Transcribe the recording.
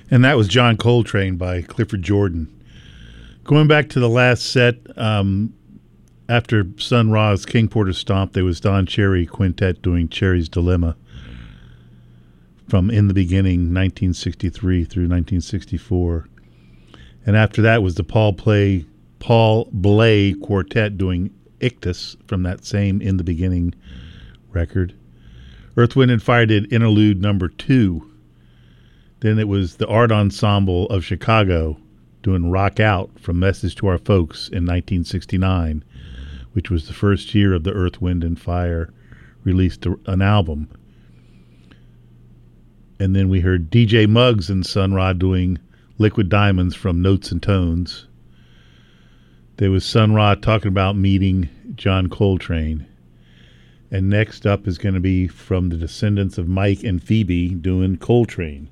And that was John Coltrane by Clifford Jordan. Going back to the last set, after Sun Ra's King Porter Stomp, there was Don Cherry Quintet doing Cherry's Dilemma from In the Beginning, 1963 through 1964. And after that was the Paul Bley Quartet doing Ictus from that same In the Beginning record. Earth, Wind & Fire did Interlude number 2. Then it was the Art Ensemble of Chicago doing Rock Out from Message to Our Folks in 1969, which was the first year of the Earth, Wind & Fire released an album. And then we heard DJ Muggs and Sun Ra doing Liquid Diamonds from Notes and Tones. There was Sun Ra talking about meeting John Coltrane. And next up is going to be from the descendants of Mike and Phoebe doing Coltrane.